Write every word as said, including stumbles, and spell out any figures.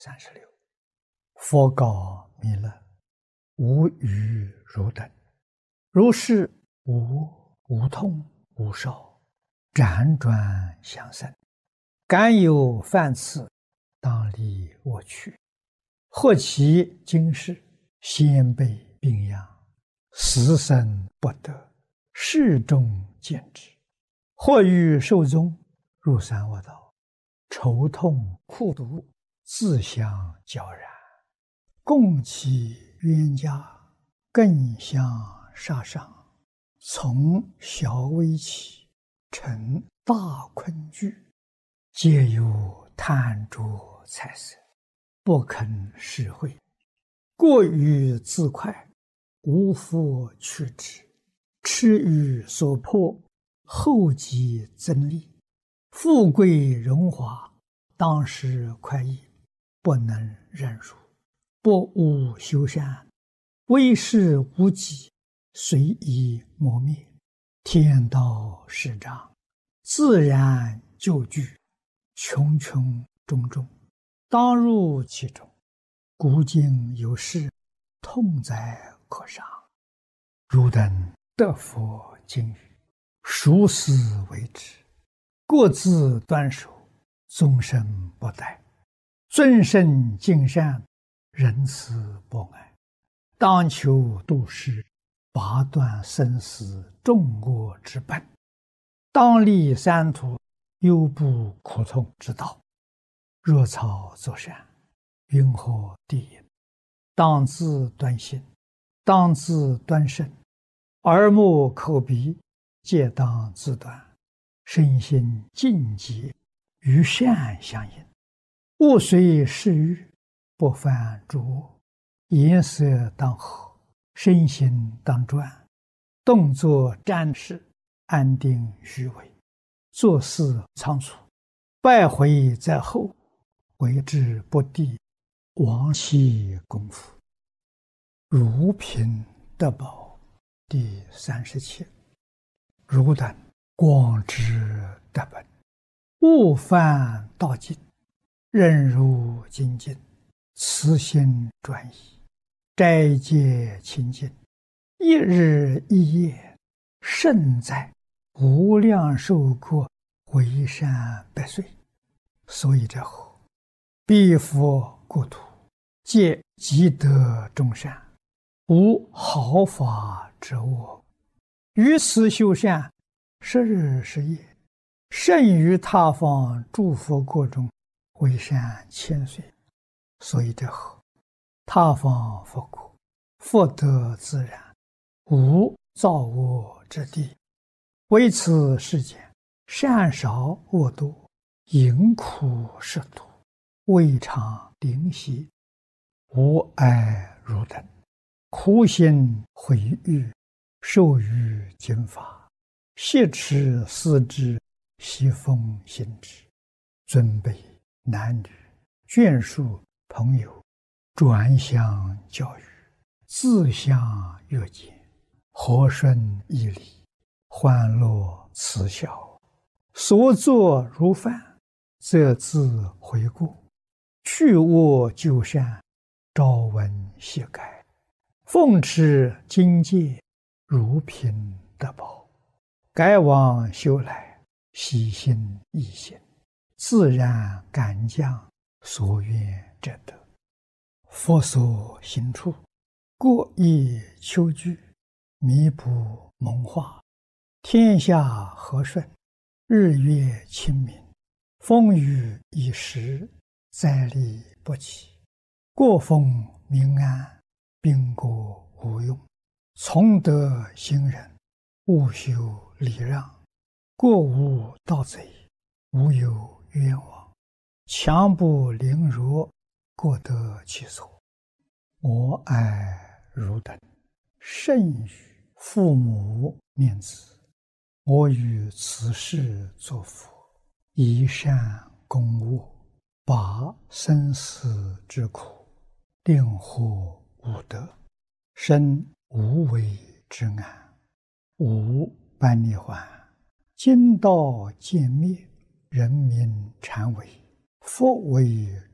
三十六。佛告弥勒：无余如等，如是无无痛无少，辗转相生，敢有犯次，当离我去。或其今世先辈病殃，死生不得，世众见之；或欲寿终，入三恶道，愁痛苦毒，自相交然，共其冤家，更相杀伤，从小微起，成大困惧，皆有贪着财色，不肯施惠，过于自快，无复去之，痴欲所迫，后继增利，富贵荣华，当时快意，不能忍辱，不务修善，为事无己，随意磨灭，天道始彰，自然就具，穷穷种种，当入其中。古今有事，痛哉可伤。汝等得佛经语，熟思为之，各自端守，终身不殆，尊圣敬善，仁慈博爱，当求度世，拔断生死众恶之本，当立三途，忧怖苦痛之道。若草作善，云何地也？当自端心，当自端身，耳目口鼻皆当自端，身心净洁，与善相应，勿随世欲，不犯诸恶，颜色当和，身心当专，动作瞻视，安定虚伪，做事仓促，败毁在后，为之不第，亡其功夫。如贫得宝第三十七。汝等广知得本，勿犯道尽，任如精进，慈心专一，斋戒清净，一日一夜，胜在无量寿过，为善百岁。所以者后，彼佛国土，皆积德众善，无毫发之恶，于此修善，十日十夜，胜于他方诸佛国中，为善千岁。所以者后，他方佛国，福德自然，无造恶之地。为此世间，善少恶多，淫苦食毒，未尝灵犀，无碍汝等，苦心毁誉，受于经法，挟持思之，习奉行之，尊卑男女，眷属朋友，转相教育，自相约见，和顺义理，欢乐慈孝，所作如犯，则自悔过，去恶就善，朝闻夕改，奉持经戒，如贫得宝，改往修来，喜心易行，自然感将所愿者得。佛所行处，过意求具，弥补蒙化，天下和顺，日月清明，风雨已时，灾利不起，过风民安，兵国无用，从德行人，勿修礼让，过无盗贼，无有冤枉，强不凌辱，过得其所。我爱汝等，甚于父母念子，我于此世作佛，以善供恶，拔生死之苦，令获无得，生无为之安，无般涅槃，今道渐灭，人民禅为，佛为